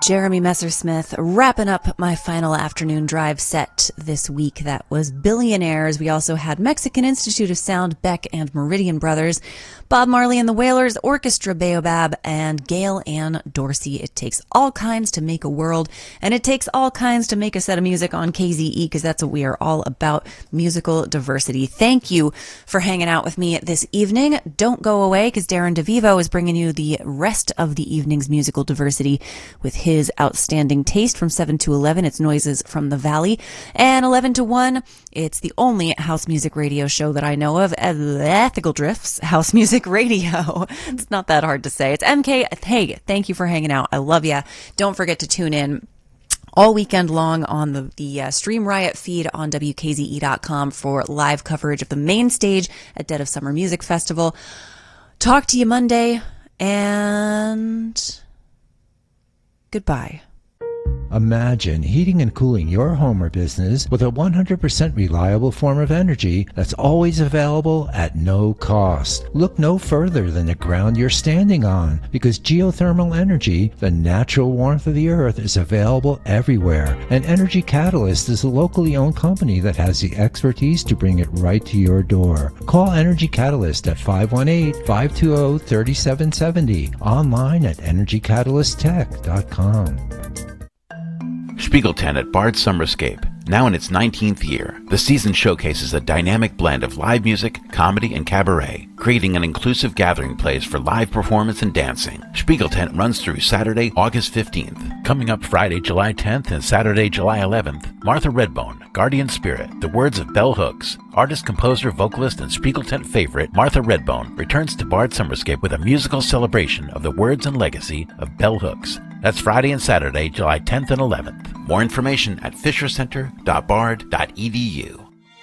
Jeremy Messersmith, wrapping up my final afternoon drive set this week. That was Billionaires. We also had Mexican Institute of Sound, Beck and Meridian Brothers, Bob Marley and the Wailers, Orchestra Baobab, and Gail Ann Dorsey. It takes all kinds to make a world, and it takes all kinds to make a set of music on KZE, because that's what we are all about, musical diversity. Thank you for hanging out with me this evening. Don't go away, because Darren DeVivo is bringing you the rest of the evening's musical diversity with his outstanding taste. From 7 to 11, it's Noises from the Valley, and 11 to 1, it's the only house music radio show that I know of, Ethical Drifts House Music Radio. It's not that hard to say. It's MK. Hey, thank you for hanging out. I love ya. Don't forget to tune in all weekend long on the Stream Riot feed on WKZE.com for live coverage of the main stage at Dead of Summer Music Festival. Talk to you Monday, and goodbye. Imagine heating and cooling your home or business with a 100% reliable form of energy that's always available at no cost. Look no further than the ground you're standing on, because geothermal energy, the natural warmth of the earth, is available everywhere. And Energy Catalyst is a locally owned company that has the expertise to bring it right to your door. Call Energy Catalyst at 518-520-3770, online at energycatalysttech.com. Spiegelten at Bard Summerscape, now in its 19th year. The season showcases a dynamic blend of live music, comedy, and cabaret, creating an inclusive gathering place for live performance and dancing. Spiegelten runs through Saturday, August 15th. Coming up Friday, July 10th and Saturday, July 11th, Martha Redbone, Guardian Spirit, the words of Bell Hooks. Artist, composer, vocalist, and Spiegelten favorite Martha Redbone returns to Bard Summerscape with a musical celebration of the words and legacy of Bell Hooks. That's Friday and Saturday, July 10th and 11th. More information at fishercenter.bard.edu.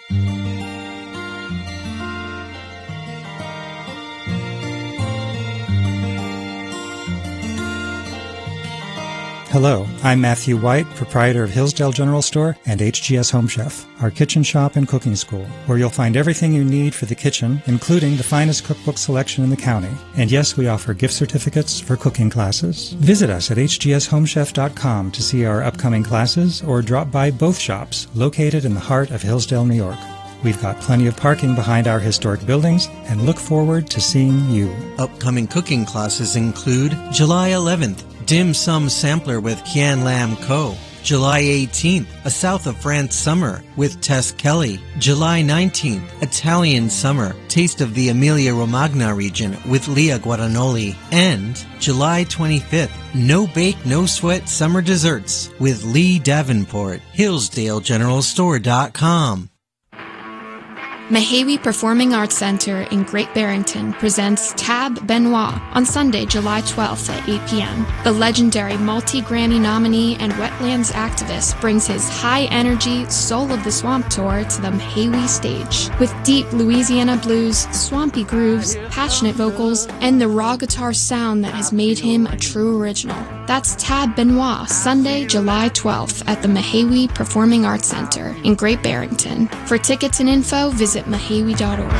Hello, I'm Matthew White, proprietor of Hillsdale General Store and HGS Home Chef, our kitchen shop and cooking school, where you'll find everything you need for the kitchen, including the finest cookbook selection in the county. And yes, we offer gift certificates for cooking classes. Visit us at hgshomechef.com to see our upcoming classes, or drop by both shops located in the heart of Hillsdale, New York. We've got plenty of parking behind our historic buildings and look forward to seeing you. Upcoming cooking classes include July 11th, Dim Sum Sampler with Kian Lam Co. July 18th, A South of France Summer with Tess Kelly. July 19th, Italian Summer, Taste of the Emilia-Romagna region with Leah Guadagnoli. And July 25th, No Bake, No Sweat Summer Desserts with Lee Davenport. HillsdaleGeneralStore.com. Mehawi Performing Arts Center in Great Barrington presents Tab Benoit on Sunday, July 12th at 8 p.m. The legendary multi-Grammy nominee and wetlands activist brings his high-energy Soul of the Swamp tour to the Mehawi stage. With deep Louisiana blues, swampy grooves, passionate vocals, and the raw guitar sound that has made him a true original. That's Tab Benoit, Sunday, July 12th at the Mehawi Performing Arts Center in Great Barrington. For tickets and info, visit Mehawi.org.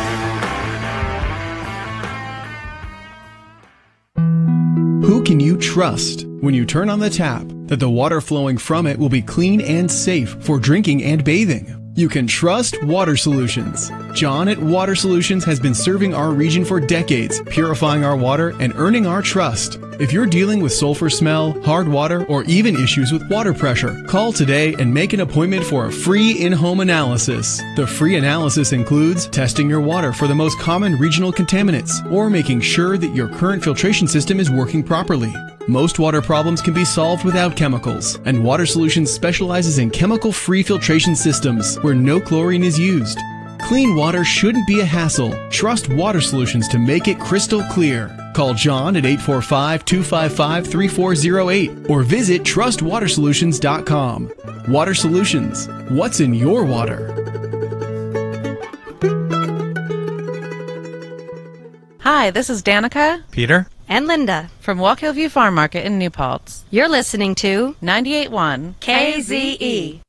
Who can you trust when you turn on the tap that the water flowing from it will be clean and safe for drinking and bathing? You can trust Water Solutions. John at Water Solutions has been serving our region for decades, purifying our water and earning our trust. If you're dealing with sulfur smell, hard water, or even issues with water pressure, call today and make an appointment for a free in-home analysis. The free analysis includes testing your water for the most common regional contaminants, or making sure that your current filtration system is working properly. Most water problems can be solved without chemicals, and Water Solutions specializes in chemical-free filtration systems where no chlorine is used. Clean water shouldn't be a hassle. Trust Water Solutions to make it crystal clear. Call John at 845-255-3408 or visit trustwatersolutions.com. Water Solutions. What's in your water? Hi, this is Danica, Peter, and Linda from Walk Hill View Farm Market in New Paltz. You're listening to 98.1 KZE.